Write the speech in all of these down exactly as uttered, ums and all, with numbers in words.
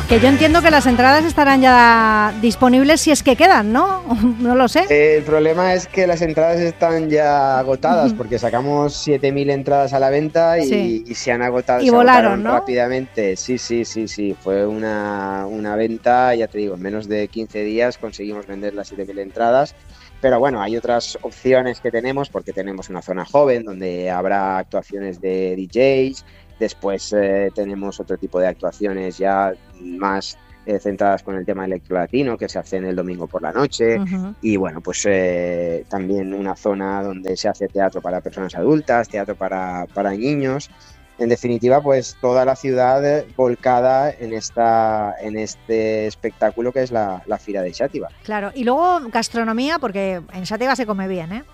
Que yo entiendo que las entradas estarán ya disponibles si es que quedan, ¿no? No lo sé. Eh, el problema es que las entradas están ya agotadas porque sacamos siete mil entradas a la venta y, Sí. y se han agotado, Y se volaron, agotaron ¿no? rápidamente. Sí, sí, sí, sí. Fue una, una venta, ya te digo, en menos de quince días conseguimos vender las siete mil entradas. Pero bueno, hay otras opciones que tenemos porque tenemos una zona joven donde habrá actuaciones de D Js. Después eh, tenemos otro tipo de actuaciones ya más eh, centradas con el tema electrolatino que se hacen el domingo por la noche. Uh-huh. Y bueno, pues eh, también una zona donde se hace teatro para personas adultas, teatro para, para niños. En definitiva, pues toda la ciudad volcada en esta en este espectáculo que es la, la Fira de Xàtiva. Claro, y luego gastronomía, porque en Xàtiva se come bien, ¿eh?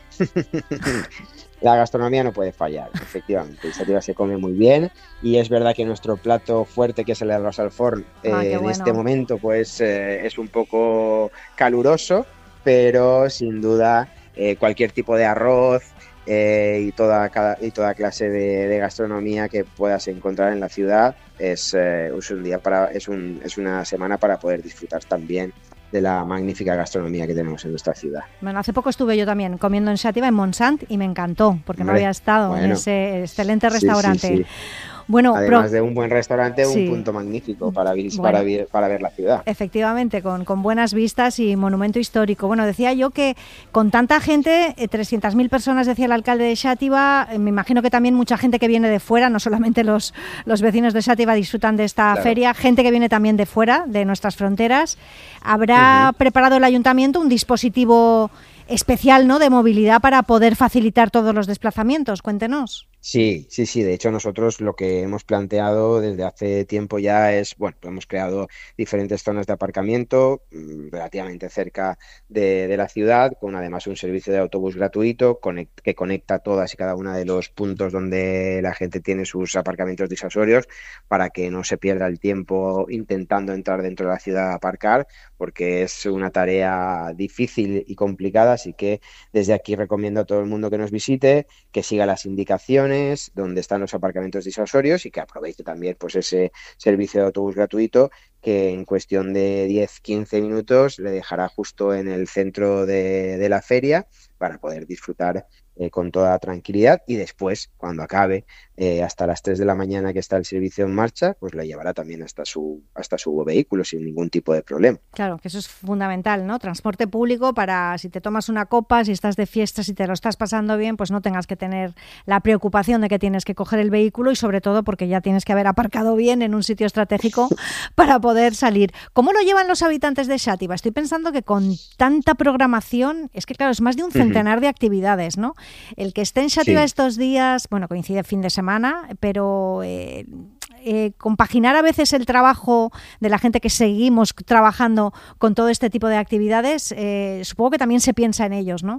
La gastronomía no puede fallar, efectivamente. En Xàtiva se come muy bien y es verdad que nuestro plato fuerte, que es el arroz al forn, eh, Ah, qué en bueno. este momento pues eh, es un poco caluroso, pero sin duda eh, cualquier tipo de arroz eh, y, toda, cada, y toda clase de, de gastronomía que puedas encontrar en la ciudad es, eh, es un día para es, un, es una semana para poder disfrutar también de la magnífica gastronomía que tenemos en nuestra ciudad. Bueno, hace poco estuve yo también comiendo en Xàtiva, en Montsant, y me encantó, porque Hombre, no había estado bueno, en ese excelente sí, restaurante. sí, sí. Bueno, Además pro... de un buen restaurante, sí. un punto magnífico para, vis- Bueno, para, vi- para ver la ciudad. Efectivamente, con, con buenas vistas y monumento histórico. Bueno, decía yo que con tanta gente, eh, trescientas mil personas, decía el alcalde de Xàtiva, eh, me imagino que también mucha gente que viene de fuera, no solamente los, los vecinos de Xàtiva disfrutan de esta Claro. feria, gente que viene también de fuera, de nuestras fronteras. ¿Habrá Uh-huh. preparado el ayuntamiento un dispositivo especial, ¿no?, de movilidad para poder facilitar todos los desplazamientos? Cuéntenos. Sí, sí, sí. De hecho, nosotros lo que hemos planteado desde hace tiempo ya es, bueno, hemos creado diferentes zonas de aparcamiento mmm, relativamente cerca de, de la ciudad, con además un servicio de autobús gratuito conect- que conecta todas y cada una de los puntos donde la gente tiene sus aparcamientos disuasorios para que no se pierda el tiempo intentando entrar dentro de la ciudad a aparcar, porque es una tarea difícil y complicada, así que desde aquí recomiendo a todo el mundo que nos visite, que siga las indicaciones donde están los aparcamientos disuasorios y que aproveche también pues ese servicio de autobús gratuito que en cuestión de diez a quince minutos le dejará justo en el centro de, de la feria para poder disfrutar eh, con toda tranquilidad, y después, cuando acabe, eh, hasta las tres de la mañana que está el servicio en marcha, pues lo llevará también hasta su, hasta su vehículo sin ningún tipo de problema. Claro, que eso es fundamental, ¿no? Transporte público para si te tomas una copa, si estás de fiesta, si te lo estás pasando bien, pues no tengas que tener la preocupación de que tienes que coger el vehículo, y sobre todo porque ya tienes que haber aparcado bien en un sitio estratégico para poder salir. ¿Cómo lo llevan los habitantes de Xàtiva? Estoy pensando que con tanta programación, es que claro, es más de un centenar uh-huh. de actividades, ¿no? El que esté en Xàtiva sí. estos días, bueno, coincide fin de semana, pero eh, eh, compaginar a veces el trabajo de la gente que seguimos trabajando con todo este tipo de actividades, eh, supongo que también se piensa en ellos, ¿no?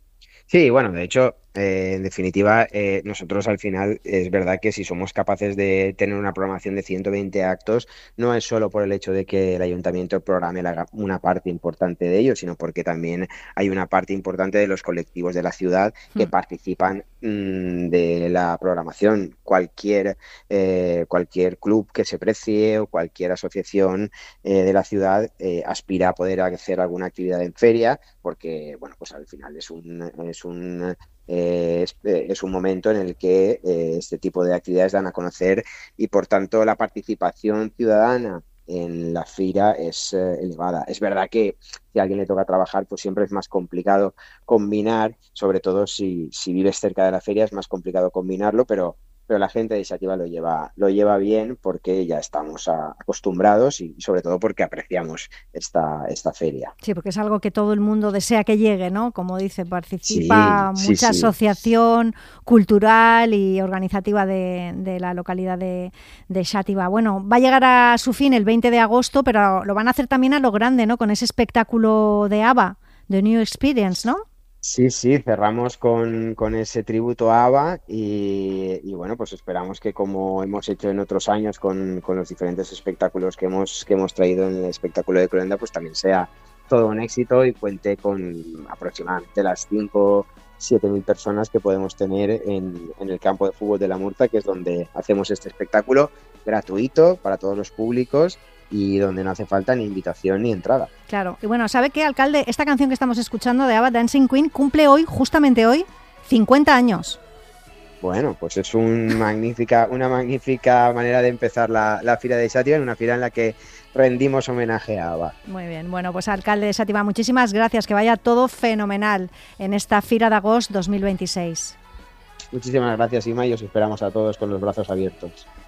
Sí, bueno, de hecho, eh, en definitiva, eh, nosotros al final es verdad que si somos capaces de tener una programación de ciento veinte actos, no es solo por el hecho de que el ayuntamiento programe la, una parte importante de ello, sino porque también hay una parte importante de los colectivos de la ciudad que mm. participan mmm, de la programación. Cualquier, eh, cualquier club que se precie o cualquier asociación eh, de la ciudad eh, aspira a poder hacer alguna actividad en feria, porque, bueno, pues al final es un... Es un Eh, es, es un momento en el que eh, este tipo de actividades dan a conocer, y por tanto la participación ciudadana en la feria es eh, elevada. Es verdad que si a alguien le toca trabajar, pues siempre es más complicado combinar, sobre todo si, si vives cerca de la feria es más complicado combinarlo, pero pero la gente de Xàtiva lo lleva, lo lleva bien porque ya estamos a, acostumbrados y sobre todo porque apreciamos esta, esta feria. Sí, porque es algo que todo el mundo desea que llegue, ¿no? Como dice, participa sí, mucha sí, sí. asociación cultural y organizativa de, de la localidad de, de Xàtiva. Bueno, va a llegar a su fin el veinte de agosto, pero lo van a hacer también a lo grande, ¿no? Con ese espectáculo de ABBA, The New Experience, ¿no? Sí, sí, cerramos con, con ese tributo a ABBA y, y bueno, pues esperamos que, como hemos hecho en otros años con, con los diferentes espectáculos que hemos, que hemos traído en el espectáculo de Cloenda, pues también sea todo un éxito y cuente con aproximadamente las cinco a siete mil personas que podemos tener en, en el campo de fútbol de La Murta, que es donde hacemos este espectáculo gratuito para todos los públicos y donde no hace falta ni invitación ni entrada. Claro, y bueno, ¿sabe qué, alcalde? Esta canción que estamos escuchando de ABBA, Dancing Queen, cumple hoy, justamente hoy, cincuenta años. Bueno, pues es un magnífica, una magnífica manera de empezar la, la Fira de Xàtiva, en una fira en la que rendimos homenaje a ABBA. Muy bien, bueno, pues alcalde de Xàtiva, muchísimas gracias, que vaya todo fenomenal en esta Fira de Agost dos mil veintiséis. Muchísimas gracias, Ima, y os esperamos a todos con los brazos abiertos.